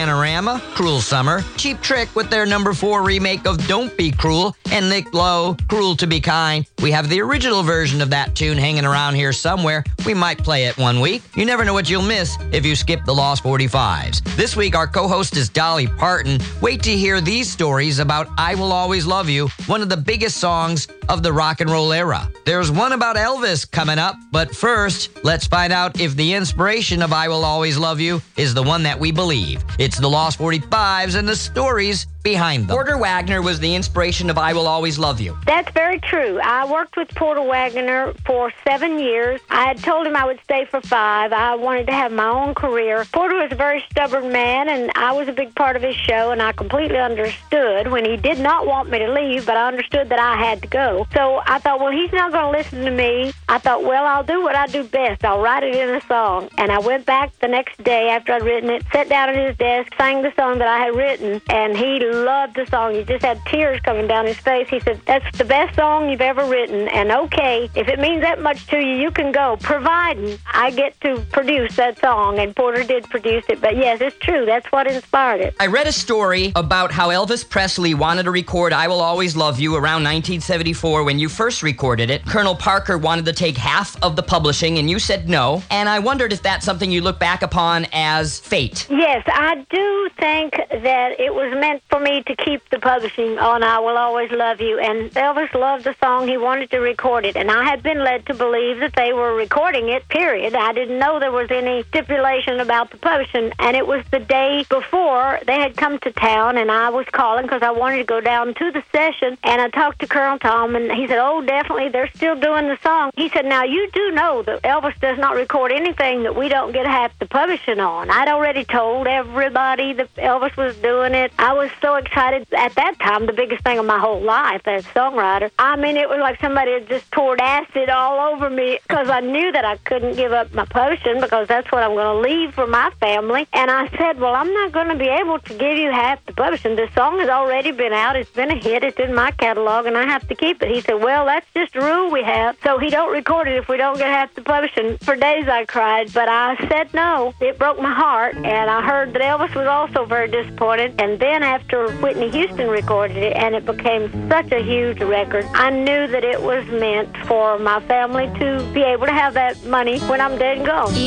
Bananarama, Cruel Summer, Cheap Trick with their number 4 remake of Don't Be Cruel, and Nick Lowe, Cruel to Be Kind. We have the original version of that tune hanging around here somewhere. We might play it one week. You never know what you'll miss if you skip the Lost 45s. This week, our co-host is Dolly Parton. Wait to hear these stories about I Will Always Love You, one of the biggest songs of the rock and roll era. There's one about Elvis coming up, but first, let's find out if the inspiration of I Will Always Love You is the one that we believe. It's the Lost 45s and the stories behind them. Porter Wagoner was the inspiration of I Will Always Love You. That's very true. I worked with Porter Wagoner for 7 years. I had told him I would stay for 5. I wanted to have my own career. Porter was a very stubborn man, and I was a big part of his show, and I completely understood when he did not want me to leave, but I understood that I had to go. So I thought, well, he's not going to listen to me. I thought, well, I'll do what I do best. I'll write it in a song. And I went back the next day after I'd written it, sat down at his desk, sang the song that I had written, and he loved the song. He just had tears coming down his face. He said, that's the best song you've ever written, and okay, if it means that much to you, you can go, providing I get to produce that song. And Porter did produce it, but yes, it's true. That's what inspired it. I read a story about how Elvis Presley wanted to record I Will Always Love You around 1974 when you first recorded it. Colonel Parker wanted to take half of the publishing, and you said no, and I wondered if that's something you look back upon as fate. Yes, I do think that it was meant for me to keep the publishing on I Will Always Love You, and Elvis loved the song. He wanted to record it, and I had been led to believe that they were recording it, period. I didn't know there was any stipulation about the publishing, and it was the day before they had come to town, and I was calling because I wanted to go down to the session, and I talked to Colonel Tom, and he said, oh, definitely, they're still doing the song. He said, now, you do know that Elvis does not record anything that we don't get half the publishing on. I'd already told everybody that Elvis was doing it. I was so excited at that time, the biggest thing of my whole life as a songwriter. I mean, it was like somebody had just poured acid all over me because I knew that I couldn't give up my publishing because that's what I'm going to leave for my family. And I said, well, I'm not going to be able to give you half the publishing. The song has already been out. It's been a hit. It's in my catalog, and I have to keep it. He said, well, that's just a rule we have. So he don't record it if we don't get half the publishing. For days I cried, but I said no. It broke my heart, and I heard that Elvis was also very disappointed. And then after Whitney Houston recorded it, and it became such a huge record, I knew that it was meant for my family to be able to have that money when I'm dead and gone.